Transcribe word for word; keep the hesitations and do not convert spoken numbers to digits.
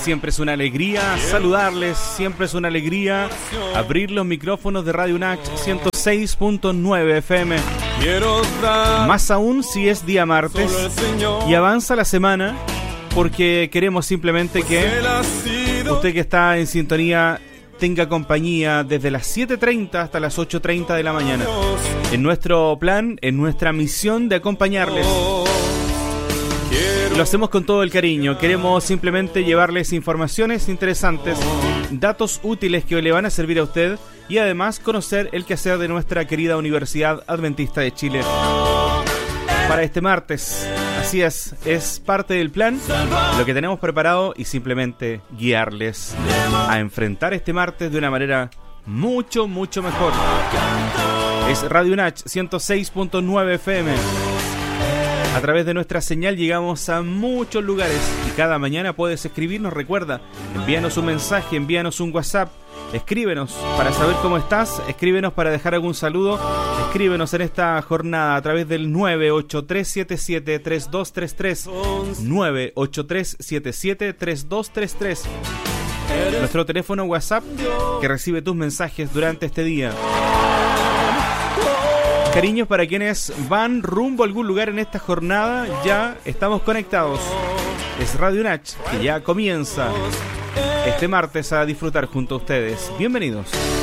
Siempre es una alegría saludarles, siempre es una alegría abrir los micrófonos de Radio UNACH ciento seis punto nueve F M. Más aún si es día martes y avanza la semana, porque queremos simplemente que usted que está en sintonía tenga compañía desde las siete treinta hasta las ocho treinta de la mañana. En nuestro plan, en nuestra misión de acompañarles. Lo hacemos con todo el cariño. Queremos simplemente llevarles informaciones interesantes, datos útiles que le van a servir a usted y además conocer el quehacer de nuestra querida Universidad Adventista de Chile para este martes. Así es, es parte del plan, lo que tenemos preparado y simplemente guiarles a enfrentar este martes de una manera mucho, mucho mejor. Es Radio UNACH ciento seis punto nueve F M. A través de nuestra señal llegamos a muchos lugares y cada mañana puedes escribirnos. Recuerda, envíanos un mensaje, envíanos un WhatsApp, escríbenos para saber cómo estás, escríbenos para dejar algún saludo, escríbenos en esta jornada a través del nueve ocho tres siete siete tres dos tres tres, nueve ocho tres siete siete tres dos tres tres, nuestro teléfono WhatsApp que recibe tus mensajes durante este día. Cariños para quienes van rumbo a algún lugar en esta jornada, ya estamos conectados. Es Radio UNACH que ya comienza este martes a disfrutar junto a ustedes. Bienvenidos.